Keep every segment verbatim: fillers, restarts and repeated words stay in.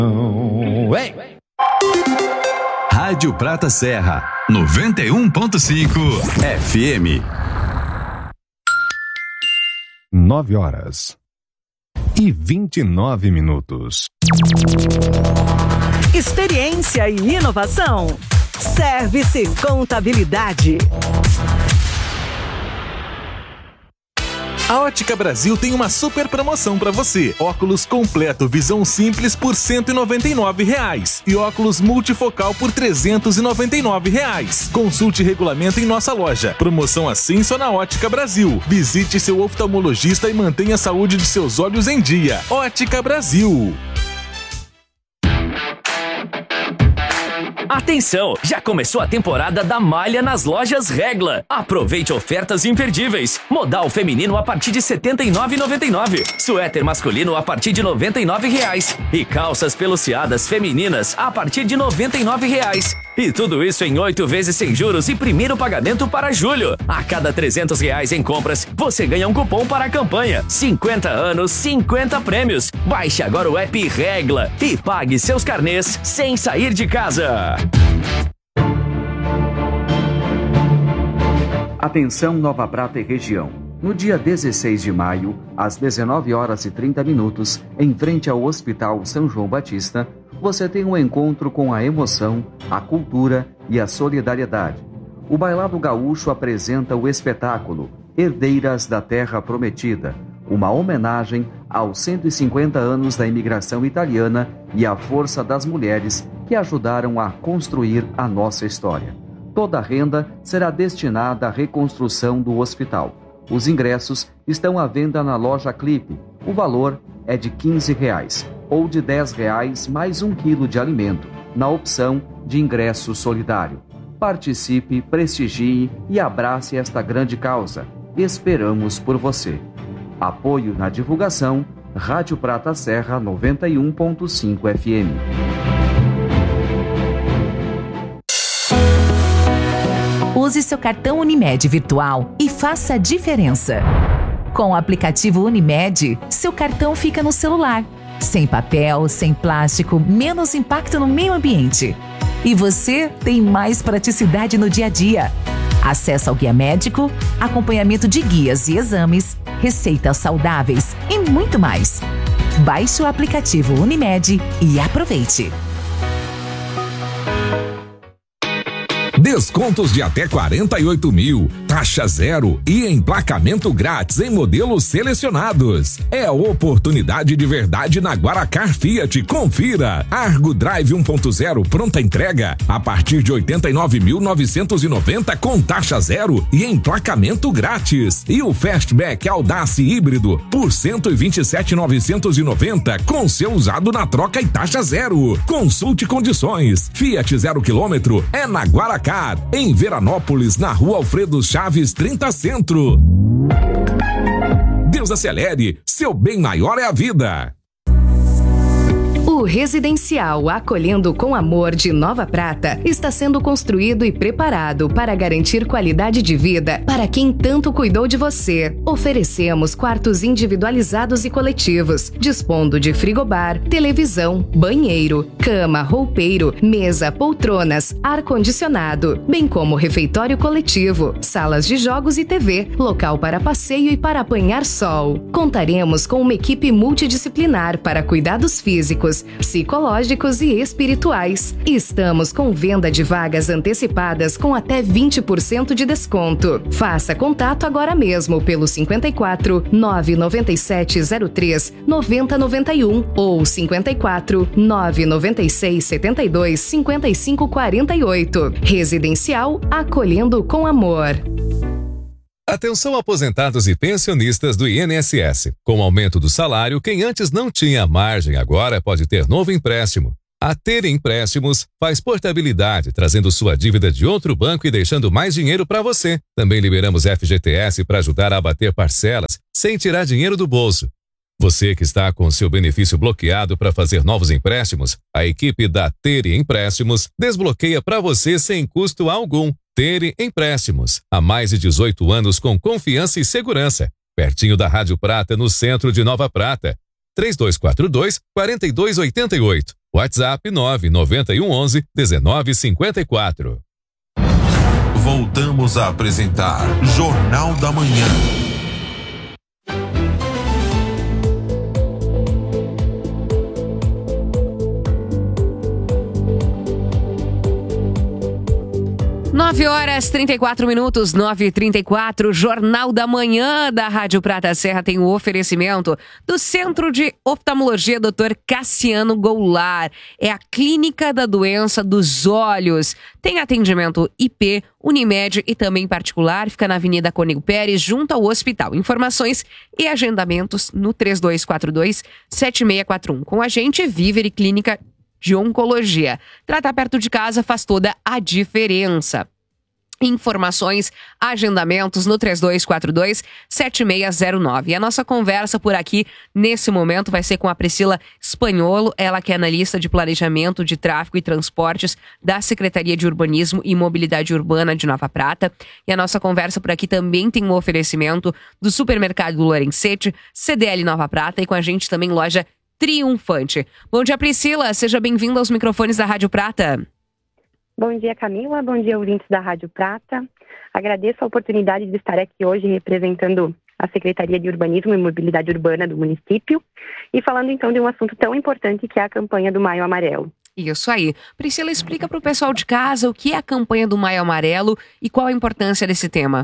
Ei. Rádio Prata Serra, noventa e um ponto cinco F M. Nove horas e vinte e nove minutos. Experiência e inovação. Service Contabilidade. A Ótica Brasil tem uma super promoção para você. Óculos completo visão simples por cento e noventa e nove reais e óculos multifocal por trezentos e noventa e nove reais. Consulte regulamento em nossa loja. Promoção assim só na Ótica Brasil. Visite seu oftalmologista e mantenha a saúde de seus olhos em dia. Ótica Brasil. Atenção, já começou a temporada da malha nas lojas Regla. Aproveite ofertas imperdíveis. Modal feminino a partir de setenta e nove reais e noventa e nove centavos. Suéter masculino a partir de noventa e nove reais. E calças peluciadas femininas a partir de noventa e nove reais. E tudo isso em oito vezes sem juros e primeiro pagamento para julho. A cada trezentos reais em compras, você ganha um cupom para a campanha. cinquenta anos, cinquenta prêmios. Baixe agora o app Regla e pague seus carnês sem sair de casa. Atenção Nova Prata e região. No dia dezesseis de maio, às dezenove horas e trinta minutos, em frente ao Hospital São João Batista, você tem um encontro com a emoção, a cultura e a solidariedade. O Bailado Gaúcho apresenta o espetáculo Herdeiras da Terra Prometida, uma homenagem aos cento e cinquenta anos da imigração italiana e à força das mulheres que ajudaram a construir a nossa história. Toda a renda será destinada à reconstrução do hospital. Os ingressos estão à venda na loja Clipe. O valor é de quinze reais ou de dez reais mais um quilo de alimento, na opção de ingresso solidário. Participe, prestigie e abrace esta grande causa. Esperamos por você. Apoio na divulgação, Rádio Prata Serra noventa e um ponto cinco F M. Use seu cartão Unimed virtual e faça a diferença. Com o aplicativo Unimed, seu cartão fica no celular. Sem papel, sem plástico, menos impacto no meio ambiente. E você tem mais praticidade no dia a dia. Acesso ao guia médico, acompanhamento de guias e exames, receitas saudáveis e muito mais. Baixe o aplicativo Unimed e aproveite. Descontos de até quarenta e oito mil, taxa zero e emplacamento grátis em modelos selecionados. É a oportunidade de verdade na Guaracar Fiat. Confira. Argo Drive um ponto zero pronta entrega a partir de oitenta e nove mil novecentos e noventa com taxa zero e emplacamento grátis. E o Fastback Audace híbrido por cento e vinte e sete mil novecentos e noventa com seu usado na troca e taxa zero. Consulte condições. Fiat zero quilômetro é na Guaracar, em Veranópolis, na Rua Alfredo Chaves trinta Centro. Deus acelere, seu bem maior é a vida. O Residencial Acolhendo com Amor de Nova Prata está sendo construído e preparado para garantir qualidade de vida para quem tanto cuidou de você. Oferecemos quartos individualizados e coletivos, dispondo de frigobar, televisão, banheiro, cama, roupeiro, mesa, poltronas, ar-condicionado, bem como refeitório coletivo, salas de jogos e T V, local para passeio e para apanhar sol. Contaremos com uma equipe multidisciplinar para cuidados físicos, psicológicos e espirituais. Estamos com venda de vagas antecipadas com até vinte por cento de desconto. Faça contato agora mesmo pelo cinquenta e quatro, nove nove sete zero três, noventa noventa e um ou cinquenta e quatro, nove nove seis setenta e dois, cinquenta e cinco quarenta e oito. Residencial Acolhendo com Amor. Atenção aposentados e pensionistas do I N S S. Com o aumento do salário, quem antes não tinha margem agora pode ter novo empréstimo. A Ter Empréstimos faz portabilidade, trazendo sua dívida de outro banco e deixando mais dinheiro para você. Também liberamos F G T S para ajudar a abater parcelas sem tirar dinheiro do bolso. Você que está com seu benefício bloqueado para fazer novos empréstimos, a equipe da Ter Empréstimos desbloqueia para você sem custo algum. Ter Empréstimos, há mais de dezoito anos com confiança e segurança. Pertinho da Rádio Prata, no centro de Nova Prata. três dois quatro dois, quatro dois oito oito. WhatsApp nove nove um um um nove cinco quatro. Voltamos a apresentar Jornal da Manhã. nove horas e trinta e quatro minutos, nove e trinta e quatro, Jornal da Manhã da Rádio Prata Serra tem o oferecimento do Centro de Oftalmologia doutor Cassiano Goulart. É a clínica da doença dos olhos. Tem atendimento I P, Unimed e também particular. Fica na Avenida Cônego Pérez, junto ao hospital. Informações e agendamentos no três dois quatro dois, sete seis quatro um. Com a gente, Viver e Clínica de Oncologia. Tratar perto de casa faz toda a diferença. Informações, agendamentos no três dois quatro dois, sete seis zero nove. E a nossa conversa por aqui, nesse momento, vai ser com a Priscila Spagnolo, ela que é analista de planejamento de tráfego e transportes da Secretaria de Urbanismo e Mobilidade Urbana de Nova Prata. E a nossa conversa por aqui também tem um oferecimento do Supermercado Lorenzetti, C D L Nova Prata e com a gente também loja Triunfante. Bom dia, Priscila. Seja bem-vinda aos microfones da Rádio Prata. Bom dia, Camila. Bom dia, ouvintes da Rádio Prata. Agradeço a oportunidade de estar aqui hoje representando a Secretaria de Urbanismo e Mobilidade Urbana do município e falando então de um assunto tão importante que é a campanha do Maio Amarelo. Isso aí. Priscila, explica para o pessoal de casa o que é a campanha do Maio Amarelo e qual a importância desse tema.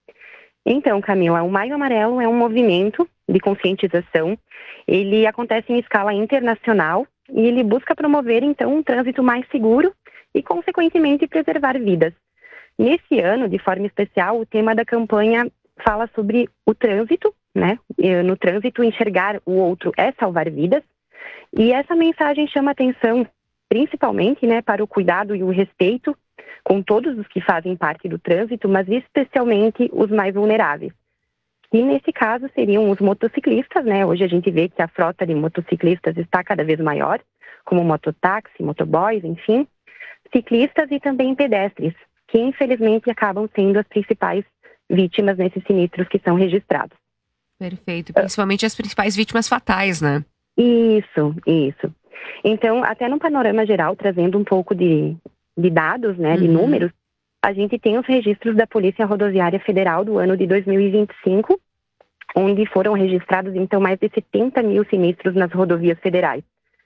Então, Camila, o Maio Amarelo é um movimento de conscientização. Ele acontece em escala internacional e ele busca promover então um trânsito mais seguro e, consequentemente, preservar vidas. Nesse ano, de forma especial, o tema da campanha fala sobre o trânsito, né? No trânsito, enxergar o outro é salvar vidas. E essa mensagem chama atenção, principalmente, né, para o cuidado e o respeito com todos os que fazem parte do trânsito, mas especialmente os mais vulneráveis. E, nesse caso, seriam os motociclistas, né? Hoje a gente vê que a frota de motociclistas está cada vez maior, como mototáxi, motoboys, enfim. Ciclistas e também pedestres, que infelizmente acabam sendo as principais vítimas nesses sinistros que são registrados. Perfeito, principalmente as principais vítimas fatais, né? Isso, isso. Então, até no panorama geral, trazendo um pouco de, de dados, né, uhum. de números, a gente tem os registros da Polícia Rodoviária Federal do ano de dois mil e vinte e cinco, onde foram registrados, então, mais de setenta mil sinistros nas rodovias federais.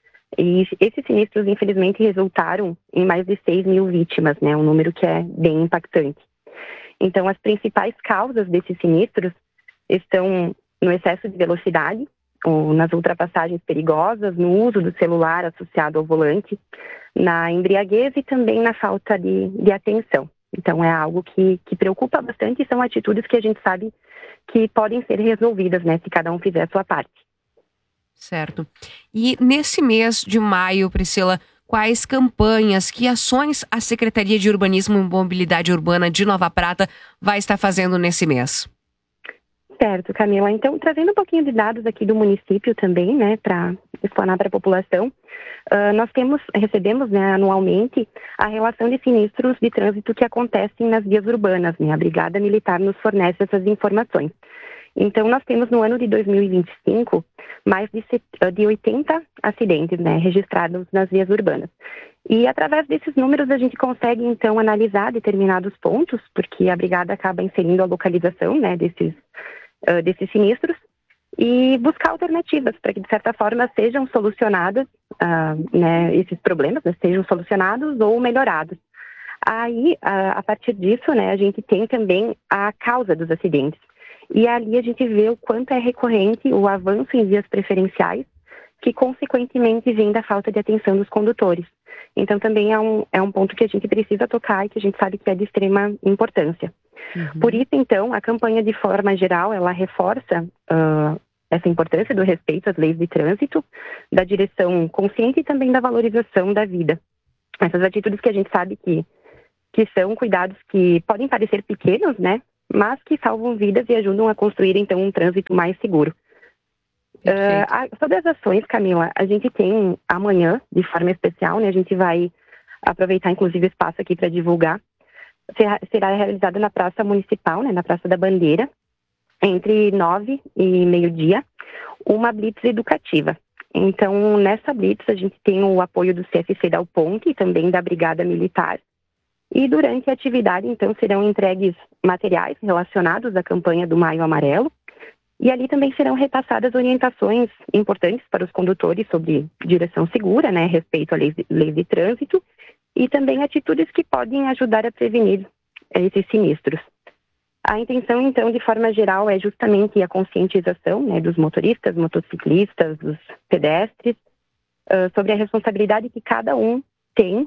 E esses sinistros, infelizmente, resultaram em mais de seis mil vítimas, né? Um número que é bem impactante. Então, as principais causas desses sinistros estão no excesso de velocidade, ou nas ultrapassagens perigosas, no uso do celular associado ao volante, na embriaguez e também na falta de, de atenção. Então, é algo que, que preocupa bastante e são atitudes que a gente sabe que podem ser resolvidas, né? Se cada um fizer a sua parte. Certo. E nesse mês de maio, Priscila, quais campanhas, que ações a Secretaria de Urbanismo e Mobilidade Urbana de Nova Prata vai estar fazendo nesse mês? Certo, Camila. Então, trazendo um pouquinho de dados aqui do município também, né, para explanar para a população, uh, nós temos, recebemos, né, anualmente a relação de sinistros de trânsito que acontecem nas vias urbanas, né, a Brigada Militar nos fornece essas informações. Então, nós temos no ano de dois mil e vinte e cinco mais de, de oitenta acidentes, né, registrados nas vias urbanas. E através desses números a gente consegue, então, analisar determinados pontos, porque a Brigada acaba inserindo a localização, né, desses, uh, desses sinistros, e buscar alternativas para que, de certa forma, sejam solucionadas, uh, né, esses problemas, né, sejam solucionados ou melhorados. Aí, uh, a partir disso, né, a gente tem também a causa dos acidentes. E ali a gente vê o quanto é recorrente o avanço em vias preferenciais, que consequentemente vem da falta de atenção dos condutores. Então também é um, é um ponto que a gente precisa tocar e que a gente sabe que é de extrema importância. Uhum. Por isso, então, a campanha de forma geral, ela reforça uh, essa importância do respeito às leis de trânsito, da direção consciente e também da valorização da vida. Essas atitudes que a gente sabe que, que são cuidados que podem parecer pequenos, né? Mas que salvam vidas e ajudam a construir, então, um trânsito mais seguro. Uh, sobre as ações, Camila, a gente tem amanhã, de forma especial, né? A gente vai aproveitar, inclusive, o espaço aqui para divulgar. Será, será realizada na Praça Municipal, né? Na Praça da Bandeira, entre nove e meio-dia, uma blitz educativa. Então, nessa Blitz, a gente tem o apoio do C F C Dal Ponte e também da Brigada Militar. E durante a atividade, então, serão entregues materiais relacionados à campanha do Maio Amarelo. E ali também serão repassadas orientações importantes para os condutores sobre direção segura, né, respeito à lei de, lei de trânsito, e também atitudes que podem ajudar a prevenir esses sinistros. A intenção, então, de forma geral, é justamente a conscientização, né, dos motoristas, motociclistas, dos pedestres, uh, sobre a responsabilidade que cada um tem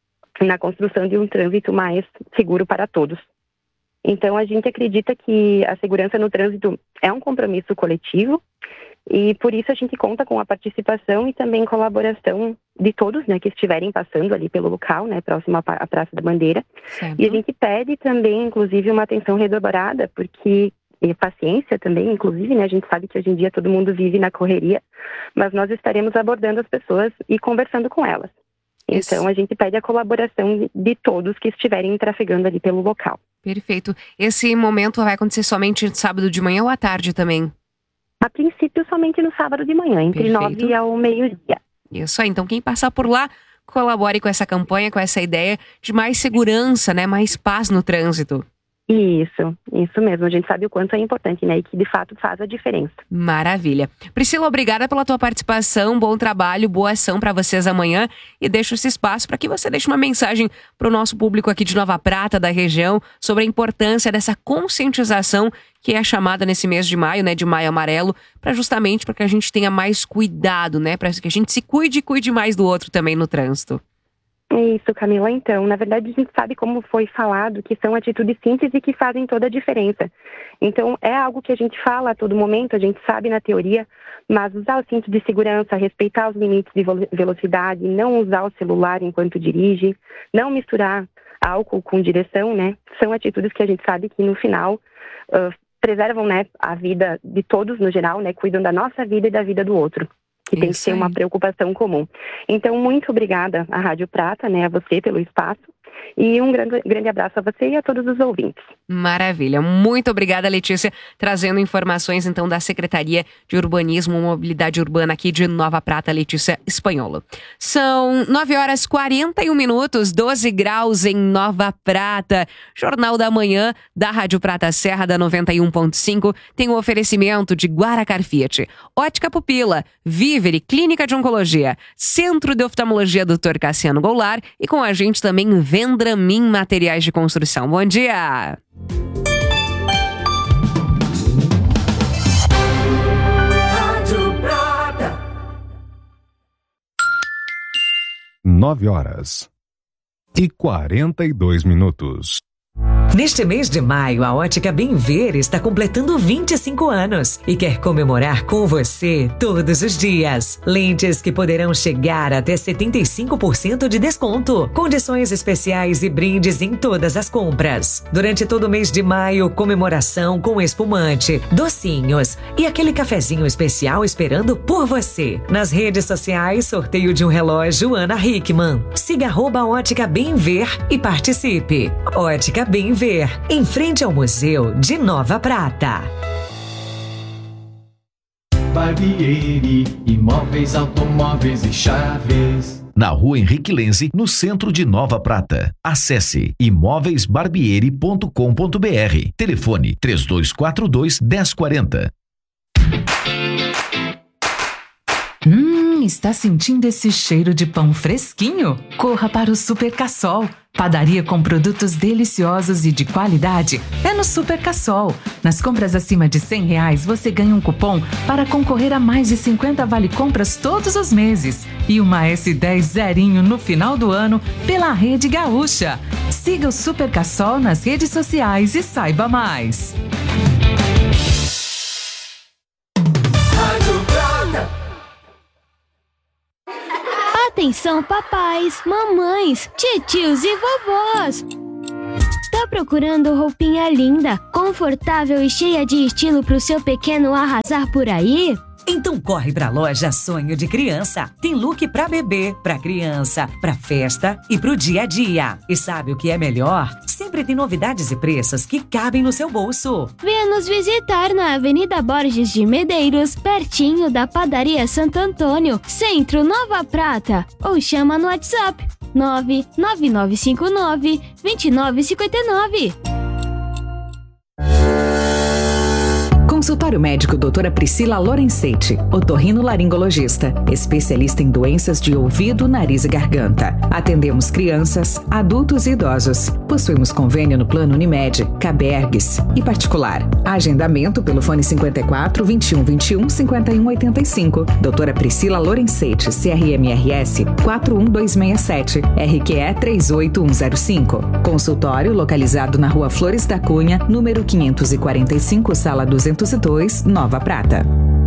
na construção de um trânsito mais seguro para todos. Então, a gente acredita que a segurança no trânsito é um compromisso coletivo e, por isso, a gente conta com a participação e também colaboração de todos, né, que estiverem passando ali pelo local, né, próximo à Praça da Bandeira. Certo. E a gente pede também, inclusive, uma atenção redobrada, porque, e paciência também, inclusive, né, a gente sabe que hoje em dia todo mundo vive na correria, mas nós estaremos abordando as pessoas e conversando com elas. Isso. Então, a gente pede a colaboração de todos que estiverem trafegando ali pelo local. Perfeito. Esse momento vai acontecer somente sábado de manhã ou à tarde também? A princípio, somente no sábado de manhã, entre nove e ao meio-dia. Isso aí. Então, quem passar por lá, colabore com essa campanha, com essa ideia de mais segurança, né? Mais paz no trânsito. Isso, isso mesmo. A gente sabe o quanto é importante, né? E que, de fato, faz a diferença. Maravilha. Priscila, obrigada pela tua participação, bom trabalho, boa ação para vocês amanhã. E deixo esse espaço para que você deixe uma mensagem para o nosso público aqui de Nova Prata, da região, sobre a importância dessa conscientização que é chamada nesse mês de maio, né? De Maio Amarelo, para justamente para que a gente tenha mais cuidado, né? Para que a gente se cuide e cuide mais do outro também no trânsito. Isso, Camila. Então, na verdade, a gente sabe, como foi falado, que são atitudes simples e que fazem toda a diferença. Então, é algo que a gente fala a todo momento, a gente sabe na teoria, mas usar o cinto de segurança, respeitar os limites de velocidade, não usar o celular enquanto dirige, não misturar álcool com direção, né? São atitudes que a gente sabe que, no final, uh, preservam, né, a vida de todos no geral, né? Cuidam da nossa vida e da vida do outro. Que tem que ser uma preocupação comum. Então, muito obrigada à Rádio Prata, né, a você pelo espaço. E um grande, grande abraço a você e a todos os ouvintes. Maravilha. Muito obrigada, Letícia, trazendo informações, então, da Secretaria de Urbanismo e Mobilidade Urbana aqui de Nova Prata, Letícia Espanholo. São nove horas e quarenta e um minutos, doze graus em Nova Prata. Jornal da Manhã da Rádio Prata Serra, da noventa e um ponto cinco, tem o oferecimento de Guaracar Fiat, Ótica Pupila, Vivere, Clínica de Oncologia, Centro de Oftalmologia doutor Cassiano Goulart e com a gente também Vendramin Materiais de Construção. Bom dia! Nove horas e quarenta e dois minutos. Neste mês de maio, a Ótica Bem Ver está completando vinte e cinco anos e quer comemorar com você todos os dias. Lentes que poderão chegar até setenta e cinco por cento de desconto, condições especiais e brindes em todas as compras. Durante todo o mês de maio, comemoração com espumante, docinhos e aquele cafezinho especial esperando por você. Nas redes sociais, sorteio de um relógio Ana Hickman. Siga arroba Ótica Bem Ver e participe. Ótica Bem Ver, em frente ao Museu de Nova Prata. Barbieri, imóveis, automóveis e chaves. Na rua Henrique Lenze, no centro de Nova Prata. Acesse imóveis barbieri ponto com ponto br. Telefone três dois quatro dois, um zero quatro zero. Hum, está sentindo esse cheiro de pão fresquinho? Corra para o Super Cassol. Padaria com produtos deliciosos e de qualidade é no Super Cassol. Nas compras acima de cem reais, você ganha um cupom para concorrer a mais de cinquenta vale-compras todos os meses. E uma S dez zerinho no final do ano pela Rede Gaúcha. Siga o Super Cassol nas redes sociais e saiba mais. Atenção, papais, mamães, titios e vovós! Tá procurando roupinha linda, confortável e cheia de estilo pro seu pequeno arrasar por aí? Então corre pra loja Sonho de Criança. Tem look pra bebê, pra criança, pra festa e pro dia a dia. E sabe o que é melhor? Sempre sempre tem novidades e preços que cabem no seu bolso. Venha nos visitar na Avenida Borges de Medeiros, pertinho da Padaria Santo Antônio, Centro Nova Prata, ou chama no WhatsApp nove nove nove cinco nove, dois nove cinco nove. Consultório médico doutora Priscila Lorenzetti, otorrinolaringologista, especialista em doenças de ouvido, nariz e garganta. Atendemos crianças, adultos e idosos. Possuímos convênio no plano Unimed, Cabergues e particular. Agendamento pelo fone cinquenta e quatro, vinte e um, vinte e um, cinquenta e um, oitenta e cinco. doutora Priscila Lorenzetti, C R M R S quatro um dois seis sete, R Q E três oito um zero cinco. Consultório localizado na Rua Flores da Cunha, número quinhentos e quarenta e cinco, sala duzentos e dois, Nova Prata.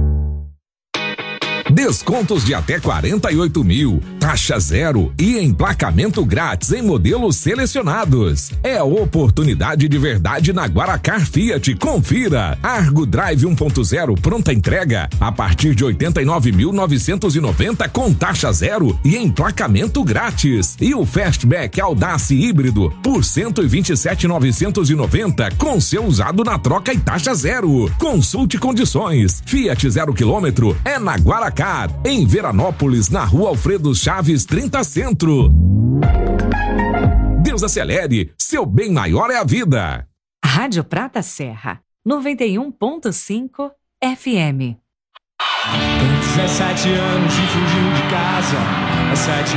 Descontos de até quarenta e oito mil, taxa zero e emplacamento grátis em modelos selecionados. É a oportunidade de verdade na Guaracar Fiat. Confira. Argo Drive um ponto zero pronta entrega a partir de oitenta e nove mil novecentos e noventa com taxa zero e emplacamento grátis. E o Fastback Audace híbrido por cento e vinte e sete mil novecentos e noventa com seu usado na troca e taxa zero. Consulte condições. Fiat zero quilômetro é na Guaracar, em Veranópolis, na Rua Alfredo Chaves trinta Centro. Deus acelere, seu bem maior é a vida. Rádio Prata Serra, noventa e um ponto cinco F M. Tem dezessete anos e fugiu de casa. Às sete